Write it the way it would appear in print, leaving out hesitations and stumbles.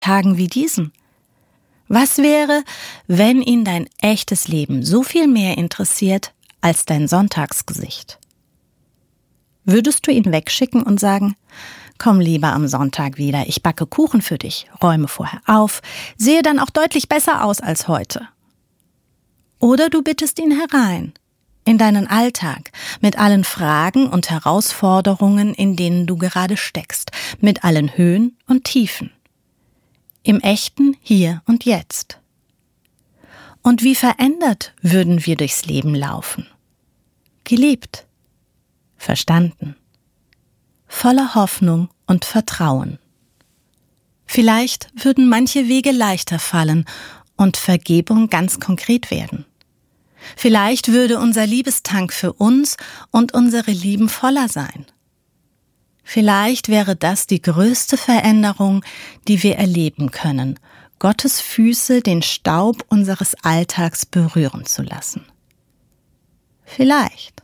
Tagen wie diesen? Was wäre, wenn ihn dein echtes Leben so viel mehr interessiert als dein Sonntagsgesicht? Würdest du ihn wegschicken und sagen, komm lieber am Sonntag wieder, ich backe Kuchen für dich, räume vorher auf, sehe dann auch deutlich besser aus als heute? Oder du bittest ihn herein, in deinen Alltag, mit allen Fragen und Herausforderungen, in denen du gerade steckst, mit allen Höhen und Tiefen. Im echten Hier und Jetzt. Und wie verändert würden wir durchs Leben laufen? Geliebt, verstanden, voller Hoffnung und Vertrauen. Vielleicht würden manche Wege leichter fallen und Vergebung ganz konkret werden. Vielleicht würde unser Liebestank für uns und unsere Lieben voller sein. Vielleicht wäre das die größte Veränderung, die wir erleben können, Gottes Füße den Staub unseres Alltags berühren zu lassen. Vielleicht.